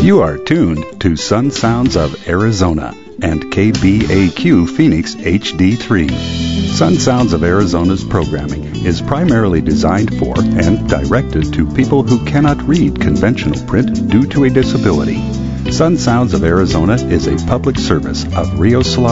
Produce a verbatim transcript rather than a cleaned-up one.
You are tuned to Sun Sounds of Arizona and K B A Q Phoenix H D three. Sun Sounds of Arizona's programming is primarily designed for and directed to people who cannot read conventional print due to a disability. Sun Sounds of Arizona is a public service of Rio Salado